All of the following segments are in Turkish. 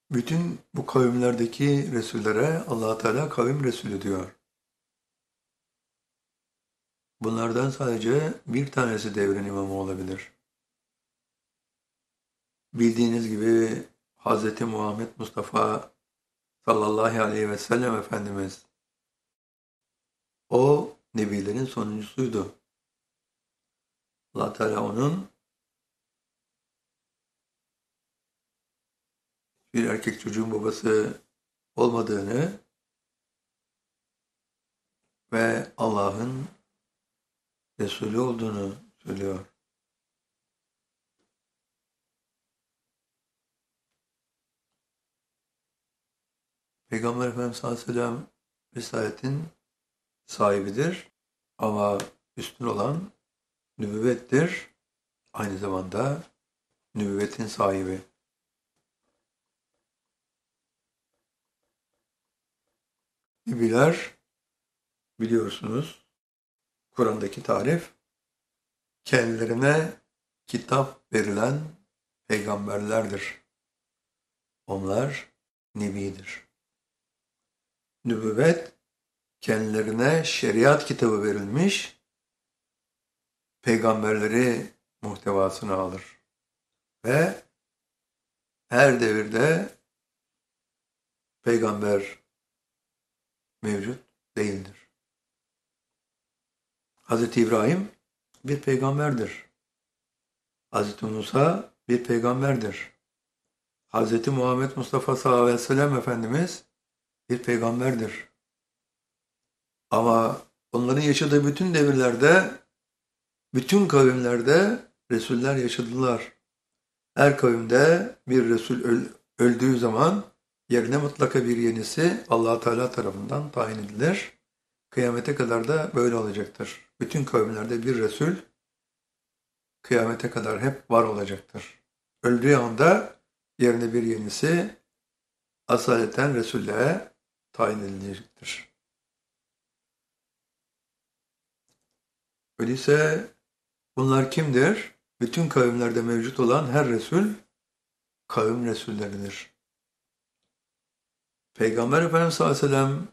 Bütün bu kavimlerdeki Resullere Allah Teala kavim Resulü diyor. Bunlardan sadece bir tanesi devrin imamı olabilir. Bildiğiniz gibi Hz. Muhammed Mustafa sallallahu aleyhi ve sellem Efendimiz o nebilerin sonuncusuydu. Allah Teala onun bir erkek çocuğun babası olmadığını ve Allah'ın Resulü olduğunu söylüyor. Peygamber Efendimiz sallallahu aleyhi ve sellem Risaletin sahibidir ama üstün olan nübüvvettir. Aynı zamanda nübüvvetin sahibi. Nebiler biliyorsunuz Kur'an'daki tarif kendilerine kitap verilen peygamberlerdir. Onlar nebidir. Nübüvvet kendilerine şeriat kitabı verilmiş peygamberleri muhtevasını alır. Ve her devirde peygamber mevcut değildir. Hz. İbrahim bir peygamberdir. Hz. Musa bir peygamberdir. Hz. Muhammed Mustafa sallallahu aleyhi ve sellem Efendimiz bir peygamberdir. Ama onların yaşadığı bütün devirlerde, bütün kavimlerde Resuller yaşadılar. Her kavimde bir Resul öldüğü zaman yerine mutlaka bir yenisi Allah Teala tarafından tayin edilir. Kıyamete kadar da böyle olacaktır. Bütün kavimlerde bir Resul kıyamete kadar hep var olacaktır. Öldüğü anda yerine bir yenisi asaleten Resul'e tayin edilecektir. Öyleyse bunlar kimdir? Bütün kavimlerde mevcut olan her Resul kavim Resulleridir. Peygamber Efendimiz sallallahu aleyhi ve sellem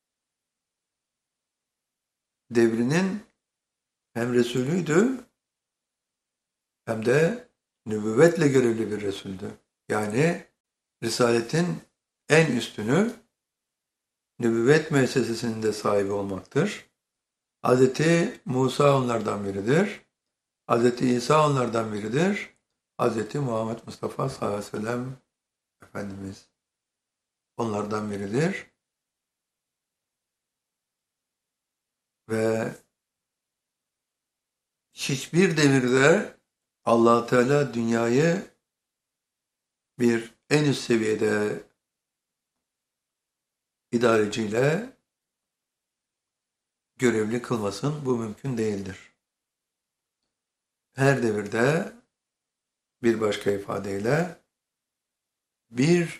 devrinin hem Resulüydü hem de nübüvvetle görevli bir Resuldü. Yani Risaletin en üstünü nübüvvet müessesesinin de sahibi olmaktır. Hz. Musa onlardan biridir. Hz. İsa onlardan biridir. Hz. Muhammed Mustafa sallallahu aleyhi ve sellem Efendimiz onlardan biridir. Ve hiçbir devirde Allah Teala dünyayı bir en üst seviyede idareciyle görevli kılmasın. Bu mümkün değildir. Her devirde bir başka ifadeyle bir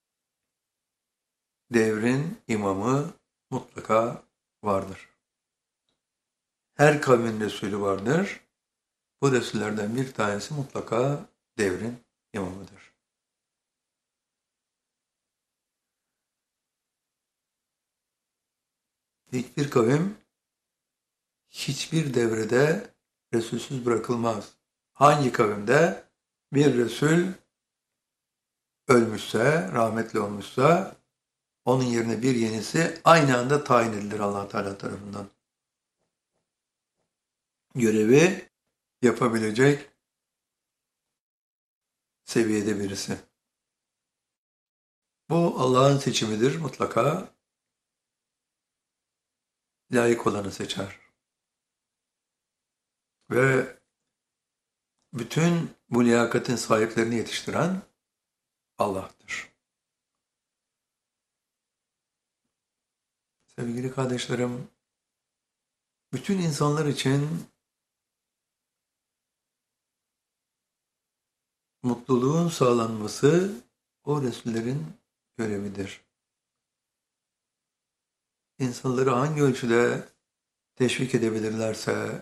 devrin imamı mutlaka vardır. Her kavmin Resulü vardır. Bu Resullerden bir tanesi mutlaka devrin imamıdır. Hiçbir kavim hiçbir devrede Resulsüz bırakılmaz. Hangi kavimde bir Resul ölmüşse, rahmetli olmuşsa onun yerine bir yenisi aynı anda tayin edilir Allah Teala tarafından. Görevi yapabilecek seviyede birisi. Bu Allah'ın seçimidir mutlaka. Layık olanı seçer. Ve bütün bu liyakatin sahiplerini yetiştiren Allah'tır. Sevgili kardeşlerim, bütün insanlar için mutluluğun sağlanması o Resullerin görevidir. İnsanları hangi ölçüde teşvik edebilirlerse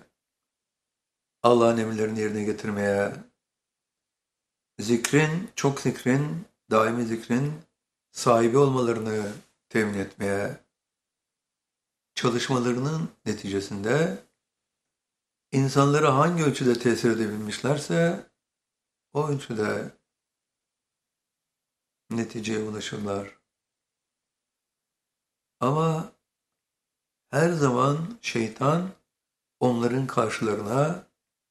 Allah'ın emirlerini yerine getirmeye, çok zikrin daimi zikrin sahibi olmalarını temin etmeye çalışmalarının neticesinde insanlara hangi ölçüde tesir edebilmişlerse o ölçüde neticeye ulaşırlar. Ama her zaman şeytan onların karşılarına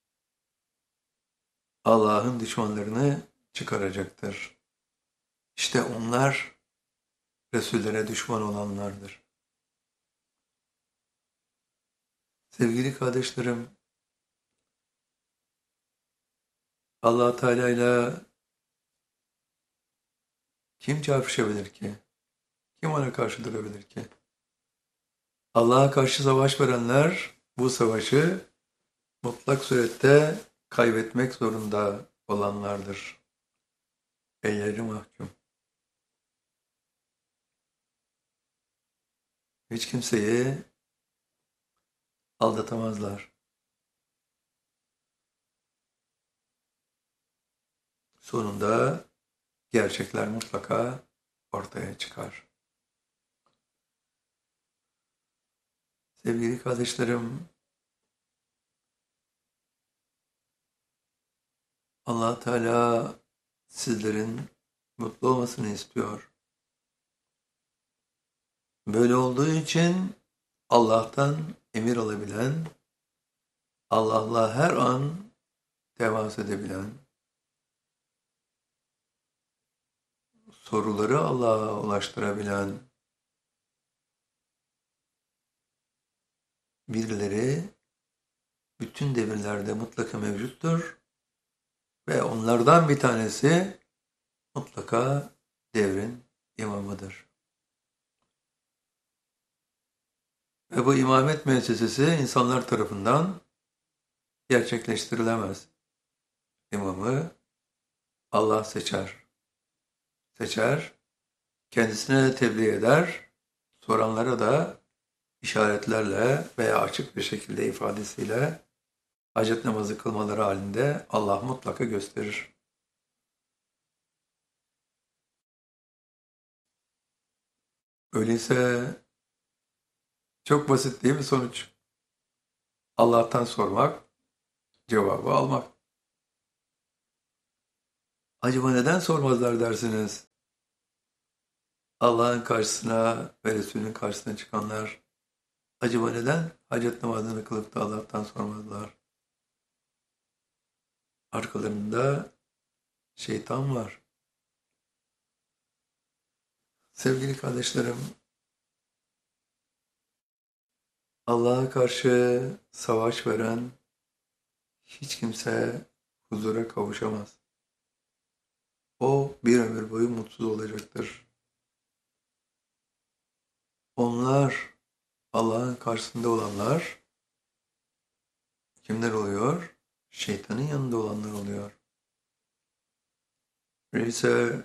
Allah'ın düşmanlarını çıkaracaktır. İşte onlar Resullere düşman olanlardır. Sevgili kardeşlerim, Allah Teala ile kim çarpışabilir ki? Kim ona karşı durabilir ki? Allah'a karşı savaş verenler bu savaşı mutlak surette kaybetmek zorunda olanlardır. Elleri mahkum. Hiç kimseyi aldatamazlar. Sonunda gerçekler mutlaka ortaya çıkar. Sevgili kardeşlerim, Allah Teala sizlerin mutlu olmasını istiyor. Böyle olduğu için Allah'tan emir alabilen, Allah'la her an temas edebilen, soruları Allah'a ulaştırabilen birileri bütün devirlerde mutlaka mevcuttur ve onlardan bir tanesi mutlaka devrin imamıdır. Ve bu imamet müessesesi insanlar tarafından gerçekleştirilemez. İmamı Allah seçer. Seçer, kendisine de tebliğ eder, soranlara da işaretlerle veya açık bir şekilde ifadesiyle hacet namazı kılmaları halinde Allah mutlaka gösterir. Öyleyse çok basit değil mi sonuç? Allah'tan sormak, cevabı almak. Acaba neden sormazlar dersiniz? Allah'ın karşısına ve Resulünün karşısına çıkanlar acaba neden hacet namazını kılıp da Allah'tan sormazlar? Arkalarında şeytan var. Sevgili kardeşlerim, Allah'a karşı savaş veren hiç kimse huzura kavuşamaz. O bir ömür boyu mutsuz olacaktır. Onlar, Allah'ın karşısında olanlar kimler oluyor? Şeytanın yanında olanlar oluyor. Öyleyse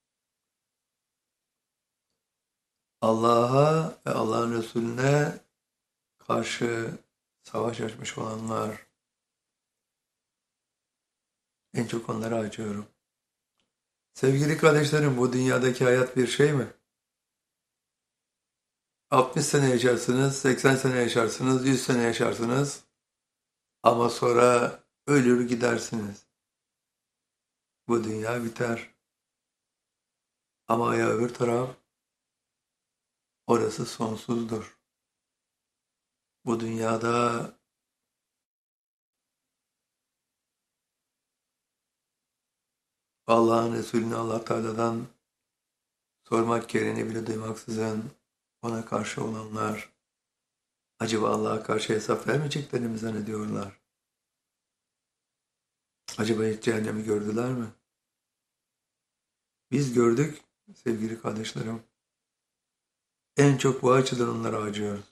Allah'a ve Allah'ın Resulüne karşı savaş açmış olanlar, en çok onlara acıyorum. Sevgili kardeşlerim, bu dünyadaki hayat bir şey mi? 60 sene yaşarsınız, 80 sene yaşarsınız, 100 sene yaşarsınız ama sonra ölür gidersiniz. Bu dünya biter. Ama ya öbür taraf, orası sonsuzdur. Bu dünyada Allah'ın Resulüne Allah Teala'dan sormak gereğini bile duymaksızın ona karşı olanlar, acaba Allah'a karşı hesap vermeyeceklerini mi zannediyorlar? Acaba hiç cehennemi gördüler mi? Biz gördük sevgili kardeşlerim. En çok bu açıdan onlara acıyoruz.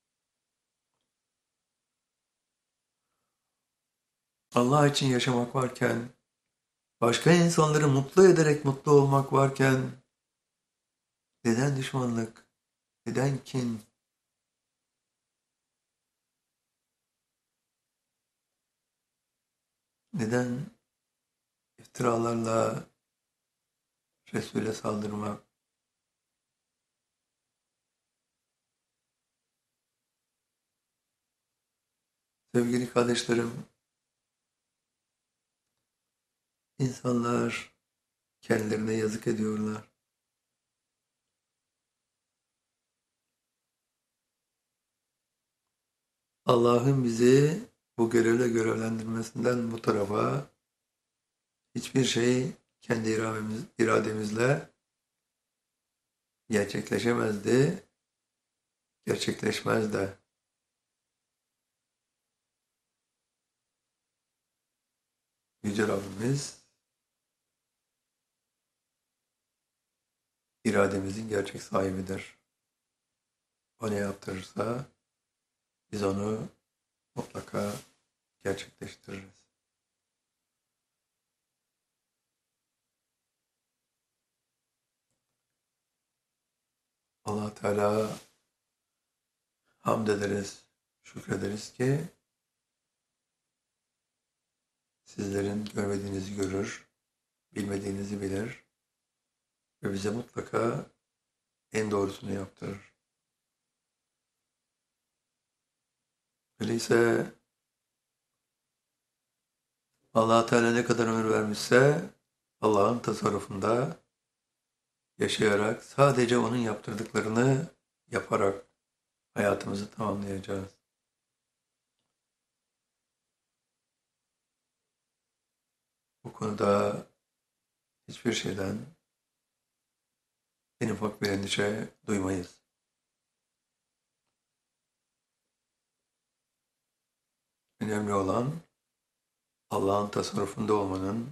Allah için yaşamak varken, başka insanları mutlu ederek mutlu olmak varken, neden düşmanlık, neden kin, neden iftiralarla, Resul'e saldırmak. Sevgili kardeşlerim, insanlar kendilerine yazık ediyorlar. Allah'ın bizi bu görevle görevlendirmesinden bu tarafa hiçbir şey kendi irademizle gerçekleşemezdi, gerçekleşmez de. Yüce Rabbimiz irademizin gerçek sahibidir. O ne yaptırırsa biz onu mutlaka gerçekleştiririz. Allah Teala hamd ederiz, şükrederiz ki sizlerin görmediğinizi görür, bilmediğinizi bilir ve bize mutlaka en doğrusunu yaptırır. Öyleyse Allah Teala ne kadar ömür vermişse Allah'ın tasarrufunda yaşayarak sadece onun yaptırdıklarını yaparak hayatımızı tamamlayacağız. Bu konuda hiçbir şeyden en ufak bir endişe duymayız. Önemli olan Allah'ın tasarrufunda olmanın,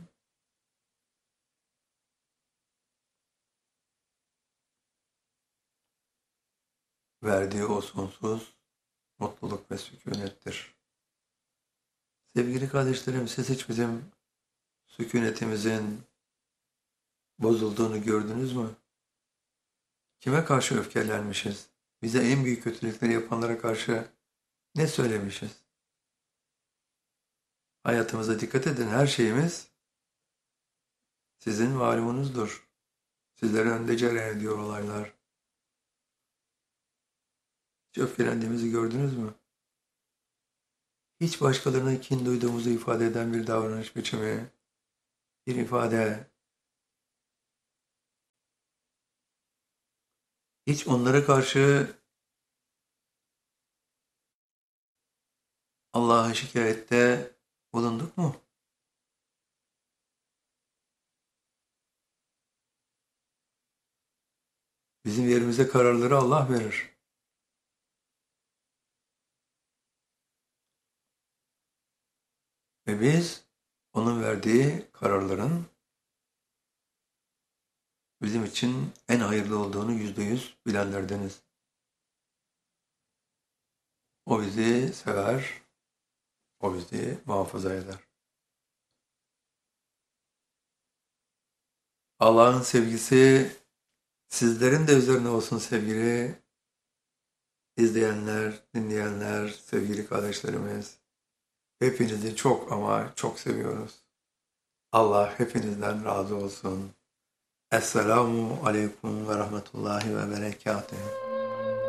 verdiği o sonsuz mutluluk ve sükunettir. Sevgili kardeşlerim, siz hiç bizim sükunetimizin bozulduğunu gördünüz mü? Kime karşı öfkelenmişiz? Bize en büyük kötülükleri yapanlara karşı ne söylemişiz? Hayatımıza dikkat edin, her şeyimiz sizin malumunuzdur. Sizlere önde cereyan ediyor olaylar. Hiç öfkelendiğimizi gördünüz mü? Hiç başkalarına kin duyduğumuzu ifade eden bir davranış biçimi, bir ifade, hiç onlara karşı Allah'a şikayette bulunduk mu? Bizim yerimize kararları Allah verir. Ve biz onun verdiği kararların bizim için en hayırlı olduğunu %100 bilenlerdeniz. O bizi sever, o bizi muhafaza eder. Allah'ın sevgisi sizlerin de üzerine olsun sevgili izleyenler, dinleyenler, sevgili kardeşlerimiz. Hepinizi çok ama çok seviyoruz. Allah hepinizden razı olsun. Esselamu aleyküm ve rahmetullahi ve berekatuhu.